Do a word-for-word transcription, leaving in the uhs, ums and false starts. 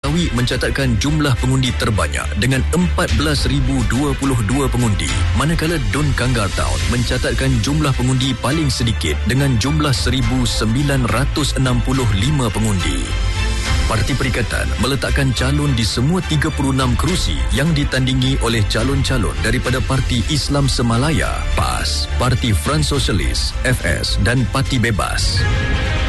Langkawi mencatatkan jumlah pengundi terbanyak dengan empat belas ribu dua puluh dua pengundi, manakala Dun Kanggar Town mencatatkan jumlah pengundi paling sedikit dengan jumlah seribu sembilan ratus enam puluh lima pengundi. Parti Perikatan meletakkan calon di semua tiga puluh enam kerusi yang ditandingi oleh calon-calon daripada Parti Islam Semalaya, P A S, Parti Front Sosialis, F S dan Parti Bebas.